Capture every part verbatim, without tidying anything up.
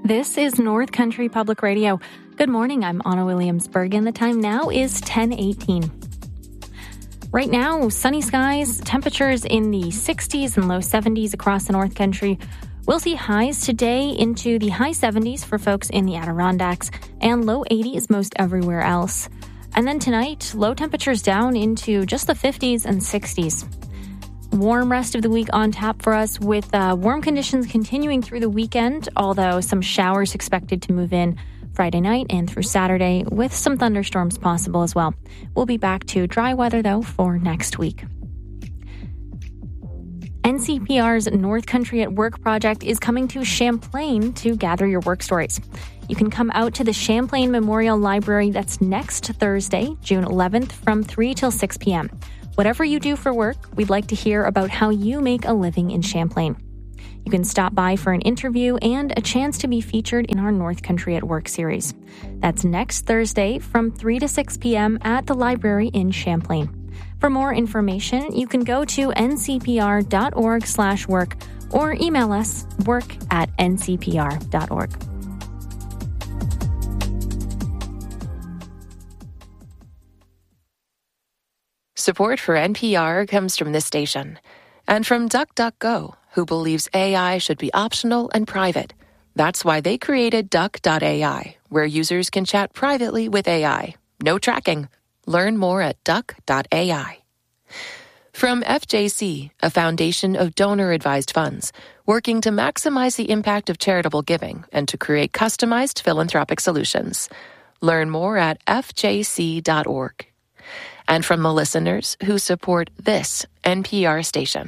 This is North Country Public Radio. Good morning, I'm Anna Williams-Berg, and the time now is ten eighteen. Right now, sunny skies, temperatures in the sixties and low seventies across the North Country. We'll see highs today into the high seventies for folks in the Adirondacks and low eighties most everywhere else. And then tonight, low temperatures down into just the fifties and sixties. Warm rest of the week on tap for us with uh, warm conditions continuing through the weekend, although some showers expected to move in Friday night and through Saturday with some thunderstorms possible as well. We'll be back to dry weather, though, for next week. N C P R's North Country at Work project is coming to Champlain to gather your work stories. You can come out to the Champlain Memorial Library. That's next Thursday, June eleventh, from three till six p.m. Whatever you do for work, we'd like to hear about how you make a living in Champlain. You can stop by for an interview and a chance to be featured in our North Country at Work series. That's next Thursday from three to six p.m. at the library in Champlain. For more information, you can go to ncpr.org slash work or email us work at ncpr.org. Support for N P R comes from this station and from DuckDuckGo, who believes A I should be optional and private. That's why they created Duck dot A I, where users can chat privately with A I. No tracking. Learn more at Duck dot A I. From F J C, a foundation of donor-advised funds, working to maximize the impact of charitable giving and to create customized philanthropic solutions. Learn more at f j c dot org. And from the listeners who support this N P R station.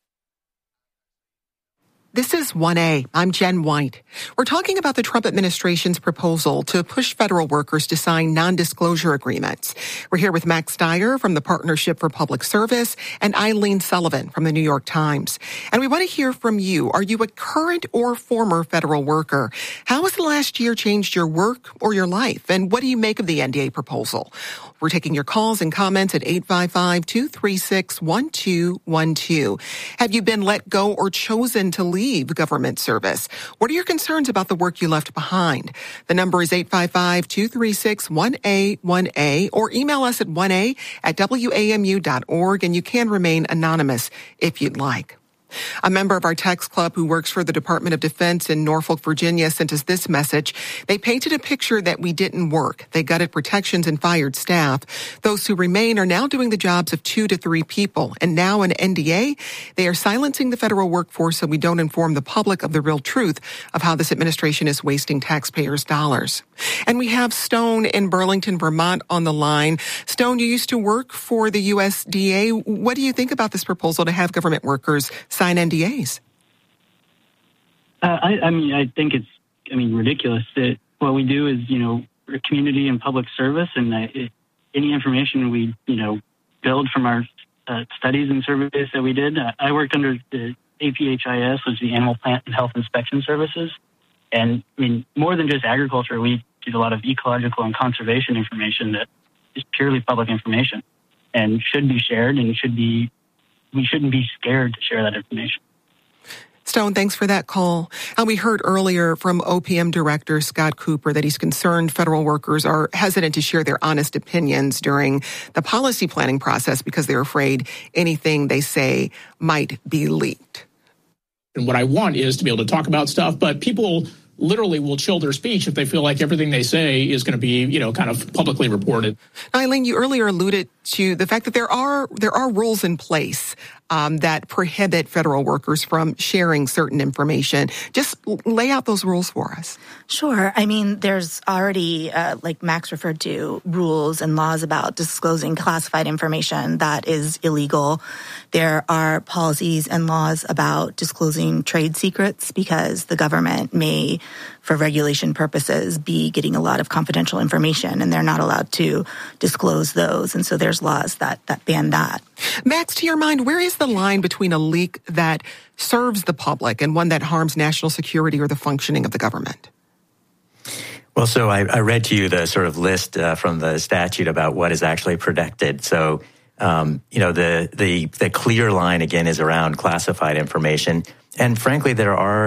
This is one A. I'm Jen White. We're talking about the Trump administration's proposal to push federal workers to sign non-disclosure agreements. We're here with Max Dyer from the Partnership for Public Service and Eileen Sullivan from the New York Times. And we want to hear from you. Are you a current or former federal worker? How has the last year changed your work or your life? And what do you make of the N D A proposal? We're taking your calls and comments at eight five five, two three six, one two one two. Have you been let go or chosen to leave government service? What are your concerns about the work you left behind? The number is eight five five, two three six, one A one A or email us at one A at W A M U dot org, and you can remain anonymous if you'd like. A member of our text club who works for the Department of Defense in Norfolk, Virginia, sent us this message. They painted a picture that we didn't work. They gutted protections and fired staff. Those who remain are now doing the jobs of two to three people. And now in N D A, they are silencing the federal workforce so we don't inform the public of the real truth of how this administration is wasting taxpayers' dollars. And we have Stone in Burlington, Vermont on the line. Stone, you used to work for the U S D A. What do you think about this proposal to have government workers sign N D As? Uh, I, I mean, I think it's, I mean, ridiculous that what we do is, you know, community and public service, and uh, it, any information we, you know, build from our uh, studies and surveys that we did. Uh, I worked under the A P H I S, which is the Animal Plant and Health Inspection Services. And I mean, more than just agriculture, we did a lot of ecological and conservation information that is purely public information and should be shared, and should be, we shouldn't be scared to share that information. Stone, thanks for that call. And we heard earlier from O P M Director Scott Cooper that he's concerned federal workers are hesitant to share their honest opinions during the policy planning process because they're afraid anything they say might be leaked. And what I want is to be able to talk about stuff, but people literally will chill their speech if they feel like everything they say is going to be, you know, kind of publicly reported. Eileen, you earlier alluded to the fact that there are there are rules in place um, that prohibit federal workers from sharing certain information. Just lay out those rules for us. Sure. I mean, there's already, uh, like Max referred to, rules and laws about disclosing classified information that is illegal. There are policies and laws about disclosing trade secrets because the government may, for regulation purposes, be getting a lot of confidential information, and they're not allowed to disclose those. And so there's laws that, that ban that. Max, to your mind, where is the line between a leak that serves the public and one that harms national security or the functioning of the government? Well, so I, I read to you the sort of list uh, from the statute about what is actually protected. So, um, you know, the, the the clear line, again, is around classified information. And frankly, there are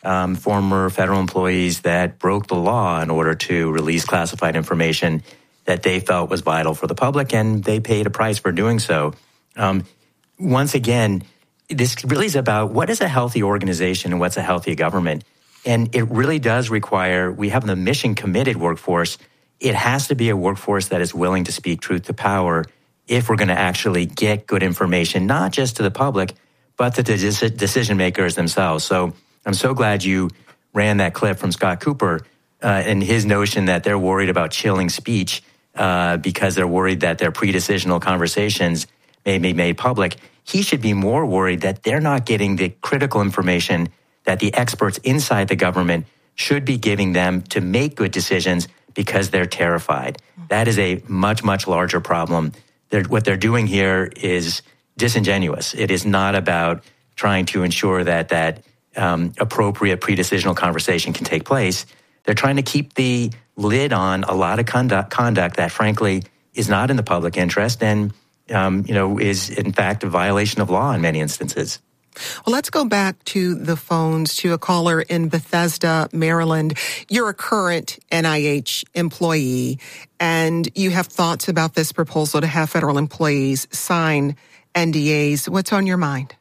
um, former federal employees that broke the law in order to release classified information that they felt was vital for the public, and they paid a price for doing so. Um, once again, this really is about what is a healthy organization and what's a healthy government. And it really does require, we have the mission-committed workforce. It has to be a workforce that is willing to speak truth to power if we're going to actually get good information, not just to the public, but to the decision makers themselves. So I'm so glad you ran that clip from Scott Cooper uh, and his notion that they're worried about chilling speech uh, because they're worried that their pre-decisional conversations may be made public. He should be more worried that they're not getting the critical information that the experts inside the government should be giving them to make good decisions because they're terrified. That is a much, much larger problem. They're, what they're doing here is disingenuous. It is not about trying to ensure that that um, appropriate pre-decisional conversation can take place. They're trying to keep the lid on a lot of conduct, conduct that, frankly, is not in the public interest and, um, you know, is, in fact, a violation of law in many instances. Well, let's go back to the phones to a caller in Bethesda, Maryland. You're a current N I H employee, and you have thoughts about this proposal to have federal employees sign N D As. What's on your mind?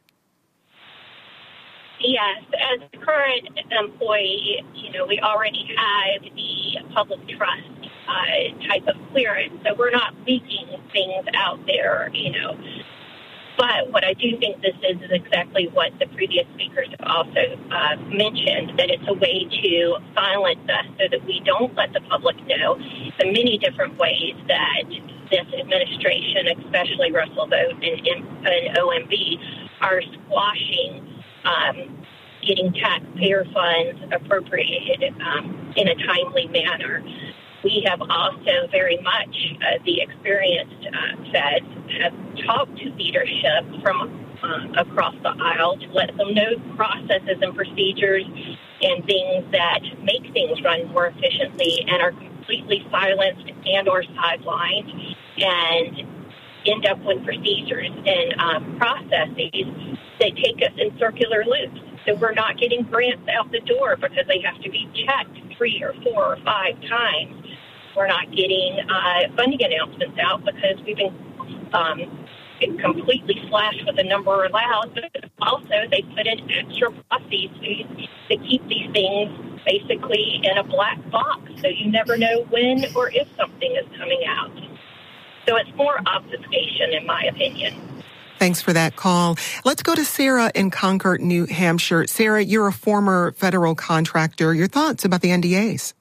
Yes, as a current employee, you know, we already have the public trust uh, type of clearance, so we're not leaking things out there, you know. But what I do think this is is exactly what the previous speakers have also uh, mentioned, that it's a way to silence us so that we don't let the public know the many different ways that this administration, especially Russell Vought and, and O M B, are squashing um, getting taxpayer funds appropriated um, in a timely manner. We have also very much, uh, the experienced uh, feds have talked to leadership from uh, across the aisle to let them know processes and procedures and things that make things run more efficiently and are completely silenced and or sidelined and end up with procedures and um, processes that take us in circular loops. So we're not getting grants out the door because they have to be checked three or four or five times. We're not getting uh, funding announcements out because we've been um, completely slashed with the number allowed. But also, they put in extra processes to keep these things basically in a black box, so you never know when or if something is coming out. So it's more obfuscation, in my opinion. Thanks for that call. Let's go to Sarah in Concord, New Hampshire. Sarah, you're a former federal contractor. Your thoughts about the N D As?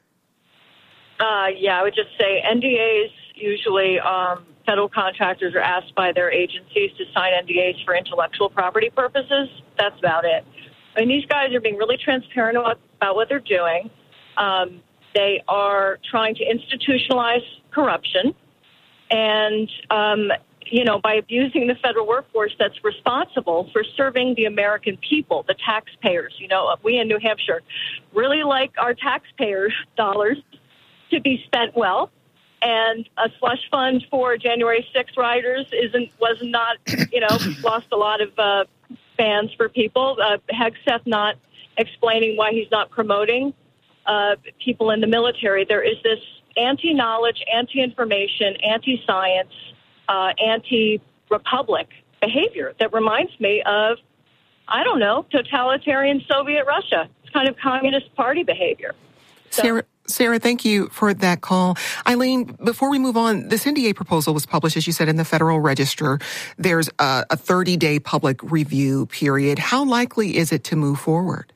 Uh, yeah, I would just say N D As, usually um, federal contractors are asked by their agencies to sign N D As for intellectual property purposes. That's about it. I mean, these guys are being really transparent about, about what they're doing. Um, they are trying to institutionalize corruption. And, um, you know, by abusing the federal workforce that's responsible for serving the American people, the taxpayers. You know, we in New Hampshire really like our taxpayer dollars to be spent well, and a slush fund for January sixth riders isn't was not, you know, lost a lot of uh, fans for people. Uh, Hegseth not explaining why he's not promoting uh, people in the military. There is this anti-knowledge, anti-information, anti-science, uh, anti-republic behavior that reminds me of, I don't know, totalitarian Soviet Russia. It's kind of Communist Party behavior. So, Sarah, Sarah, thank you for that call. Eileen, before we move on, this N D A proposal was published, as you said, in the Federal Register. There's a, a thirty-day public review period. How likely is it to move forward?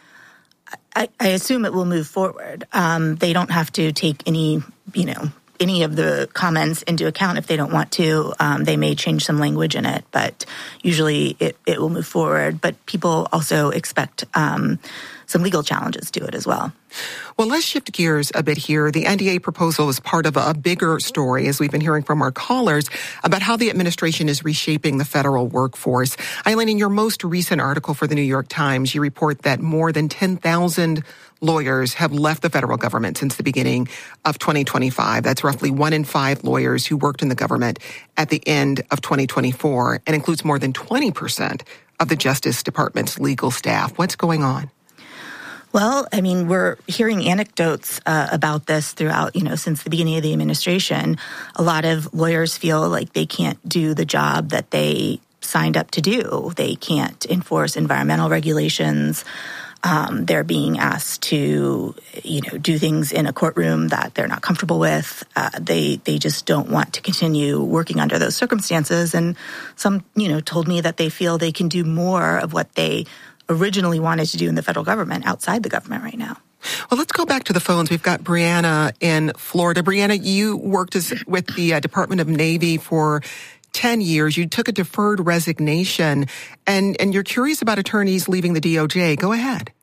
I, I assume it will move forward. Um, they don't have to take any, you know, any of the comments into account if they don't want to. Um, they may change some language in it, but usually it, it will move forward. But people also expect um, some legal challenges to it as well. Well, let's shift gears a bit here. The N D A proposal is part of a bigger story, as we've been hearing from our callers, about how the administration is reshaping the federal workforce. Eileen, in your most recent article for the New York Times, you report that more than ten thousand lawyers have left the federal government since the beginning of twenty twenty-five. That's roughly one in five lawyers who worked in the government at the end of twenty twenty-four, and includes more than twenty percent of the Justice Department's legal staff. What's going on? Well, I mean, we're hearing anecdotes uh, about this throughout, you know, since the beginning of the administration. A lot of lawyers feel like they can't do the job that they signed up to do. They can't enforce environmental regulations. Um, they're being asked to, you know, do things in a courtroom that they're not comfortable with. Uh, they they just don't want to continue working under those circumstances. And some, you know, told me that they feel they can do more of what they originally wanted to do in the federal government outside the government right now. Well, let's go back to the phones. We've got Brianna in Florida. Brianna, you worked as, with the uh, Department of Navy for ten years. You took a deferred resignation, and, and you're curious about attorneys leaving the D O J. Go ahead.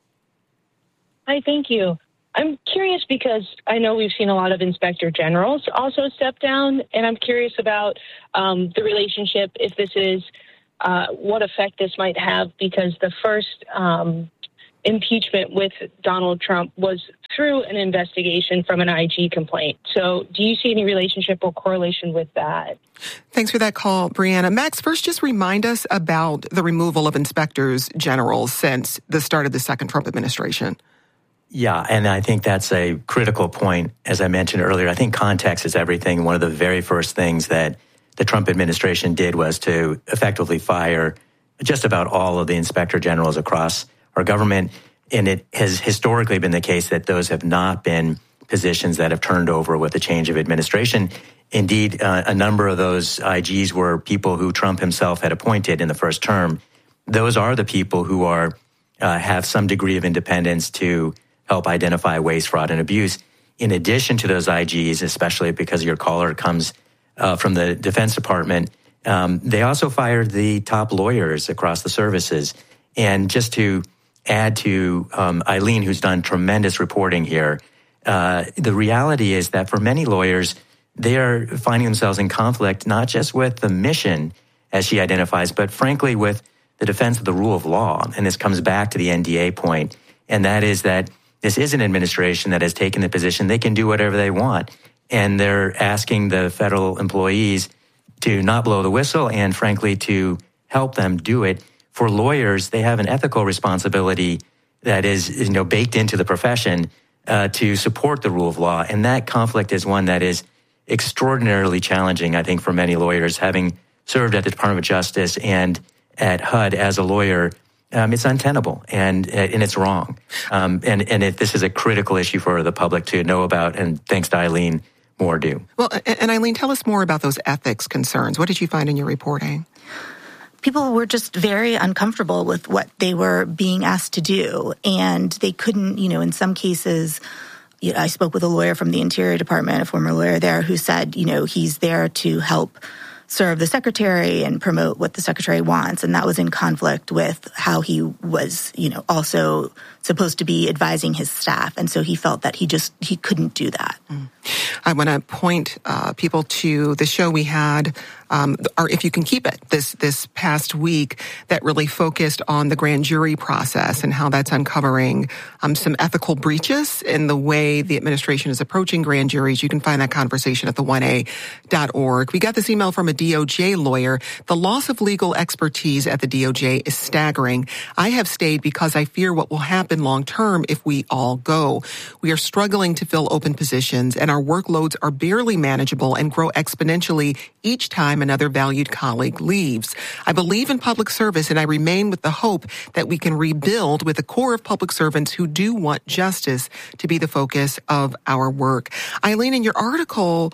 Hi, thank you. I'm curious because I know we've seen a lot of inspector generals also step down, and I'm curious about um, the relationship, if this is Uh, what effect this might have, because the first um, impeachment with Donald Trump was through an investigation from an I G complaint. So do you see any relationship or correlation with that? Thanks for that call, Brianna. Max, first just remind us about the removal of inspectors general since the start of the second Trump administration. Yeah, and I think that's a critical point. As I mentioned earlier, I think context is everything. One of the very first things that the Trump administration did was to effectively fire just about all of the inspector generals across our government. And it has historically been the case that those have not been positions that have turned over with the change of administration. Indeed, uh, a number of those I Gs were people who Trump himself had appointed in the first term. Those are the people who are uh, have some degree of independence to help identify waste, fraud, and abuse. In addition to those I Gs, especially because your caller comes Uh, from the Defense Department, um, they also fired the top lawyers across the services. And just to add to um, Eileen, who's done tremendous reporting here, uh, the reality is that for many lawyers, they are finding themselves in conflict, not just with the mission, as she identifies, but frankly with the defense of the rule of law. And this comes back to the N D A point, and that is that this is an administration that has taken the position they can do whatever they want. And they're asking the federal employees to not blow the whistle and, frankly, to help them do it. For lawyers, they have an ethical responsibility that is, you know, baked into the profession uh, to support the rule of law. And that conflict is one that is extraordinarily challenging, I think, for many lawyers. Having served at the Department of Justice and at H U D as a lawyer, um, it's untenable and and it's wrong. Um, and and it, this is a critical issue for the public to know about. And thanks to Eileen, more do. Well, and Eileen, tell us more about those ethics concerns. What did you find in your reporting? People were just very uncomfortable with what they were being asked to do. And they couldn't, you know, in some cases, you know, I spoke with a lawyer from the Interior Department, a former lawyer there, who said, you know, he's there to help serve the secretary and promote what the secretary wants. And that was in conflict with how he was, you know, also supposed to be advising his staff. And so he felt that he just, he couldn't do that. Mm. I want to point uh, people to the show we had, um, or If You Can Keep It, this this past week that really focused on the grand jury process and how that's uncovering um, some ethical breaches in the way the administration is approaching grand juries. You can find that conversation at the one A dot org. We got this email from a D O J lawyer. The loss of legal expertise at the D O J is staggering. I have stayed because I fear what will happen long term if we all go. We are struggling to fill open positions, and our workloads are barely manageable and grow exponentially each time another valued colleague leaves. I believe in public service, and I remain with the hope that we can rebuild with a core of public servants who do want justice to be the focus of our work. Eileen, in your article,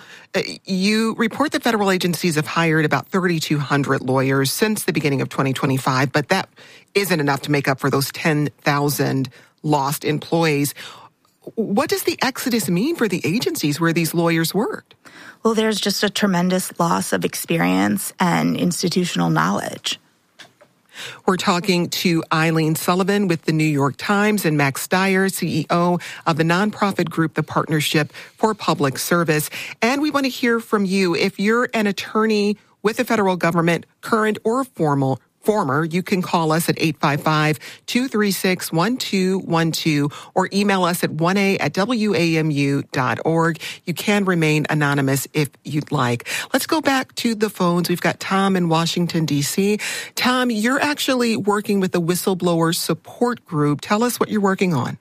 you report that federal agencies have hired about thirty-two hundred lawyers since the beginning of twenty twenty-five, but that isn't enough to make up for those ten thousand lost employees. What does the exodus mean for the agencies where these lawyers worked? Well, there's just a tremendous loss of experience and institutional knowledge. We're talking to Eileen Sullivan with the New York Times and Max Stier, C E O of the nonprofit group, the Partnership for Public Service. And we want to hear from you. If you're an attorney with the federal government, current or formal, former, you can call us at eight five five, two three six, one two one two or email us at one a at w a m u dot org. You can remain anonymous if you'd like. Let's go back to the phones. We've got Tom in Washington, D C. Tom, you're actually working with the Whistleblower Support Group. Tell us what you're working on.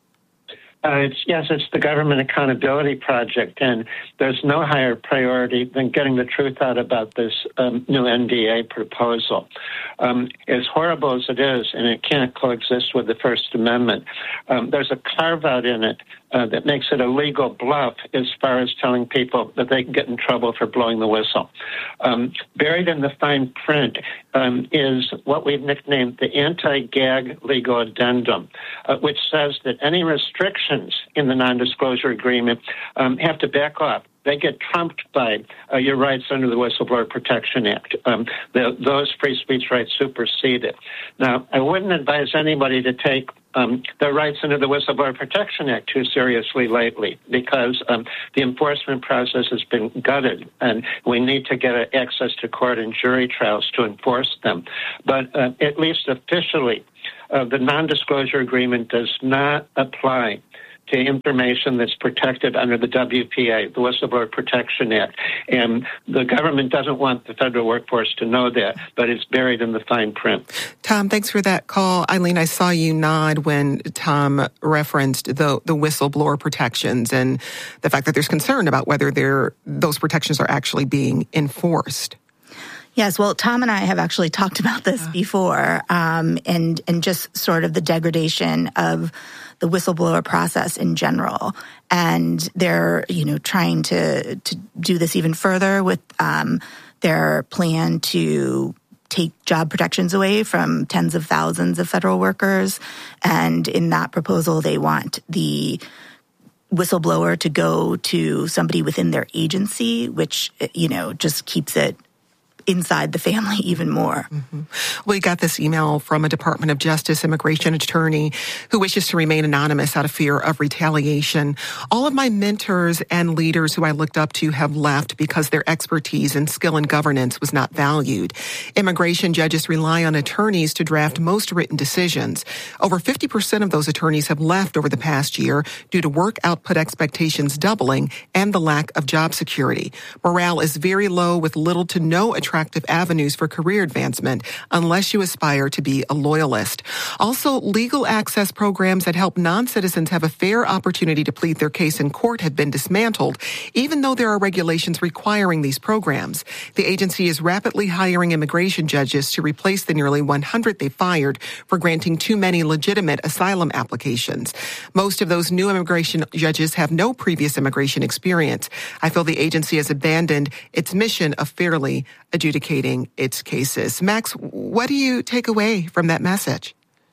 Uh, it's, yes, it's the Government Accountability Project, and there's no higher priority than getting the truth out about this um, new N D A proposal. Um, as horrible as it is, and it can't coexist with the First Amendment, um, there's a carve-out in it uh, that makes it a legal bluff as far as telling people that they can get in trouble for blowing the whistle. Um, buried in the fine print um, is what we've nicknamed the anti-gag legal addendum, uh, which says that any restrictions in the non-disclosure agreement um, have to back off. They get trumped by uh, your rights under the Whistleblower Protection Act. Um, the, those free speech rights supersede it. Now, I wouldn't advise anybody to take um, their rights under the Whistleblower Protection Act too seriously lately, because um, the enforcement process has been gutted, and we need to get access to court and jury trials to enforce them. But uh, at least officially, uh, the non-disclosure agreement does not apply to information that's protected under the W P A, the Whistleblower Protection Act. And the government doesn't want the federal workforce to know that, but it's buried in the fine print. Tom, thanks for that call. Eileen, I saw you nod when Tom referenced the, the whistleblower protections and the fact that there's concern about whether they're, those protections are actually being enforced. Yes, well, Tom and I have actually talked about this before, um, and and just sort of the degradation of the whistleblower process in general. And they're, you know, trying to to do this even further with um, their plan to take job protections away from tens of thousands of federal workers. And in that proposal, they want the whistleblower to go to somebody within their agency, which, you know, just keeps it inside the family even more. Mm-hmm. We got this email from a Department of Justice immigration attorney who wishes to remain anonymous out of fear of retaliation. All of my mentors and leaders who I looked up to have left because their expertise and skill in governance was not valued. Immigration judges rely on attorneys to draft most written decisions. Over fifty percent of those attorneys have left over the past year due to work output expectations doubling and the lack of job security. Morale is very low with little to no attraction attractive avenues for career advancement unless you aspire to be a loyalist. Also, legal access programs that help non-citizens have a fair opportunity to plead their case in court have been dismantled, even though there are regulations requiring these programs. The agency is rapidly hiring immigration judges to replace the nearly one hundred they fired for granting too many legitimate asylum applications. Most of those new immigration judges have no previous immigration experience. I feel the agency has abandoned its mission of fairly adjudicating its cases. Max, what do you take away from that message?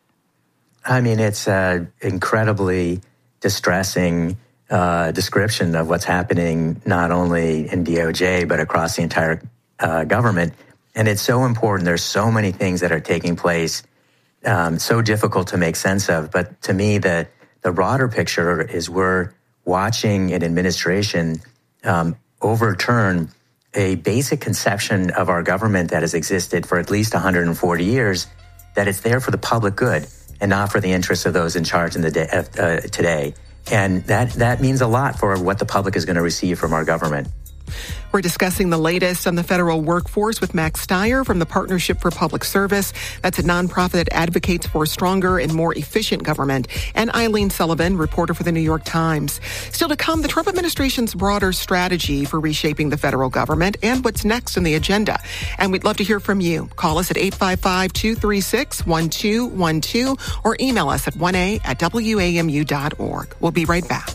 I mean, it's an incredibly distressing uh, description of what's happening not only in D O J, but across the entire uh, government. And it's so important. There's so many things that are taking place, um, so difficult to make sense of. But to me, the, the broader picture is we're watching an administration um, overturn a basic conception of our government that has existed for at least one hundred forty years, that it's there for the public good and not for the interests of those in charge in the day, uh, today. And that, that means a lot for what the public is going to receive from our government. We're discussing the latest on the federal workforce with Max Stier from the Partnership for Public Service. That's a nonprofit that advocates for a stronger and more efficient government. And Eileen Sullivan, reporter for the New York Times. Still to come, the Trump administration's broader strategy for reshaping the federal government and what's next on the agenda. And we'd love to hear from you. Call us at eight five five, two three six, one two one two or email us at one a at w a m u dot org. We'll be right back.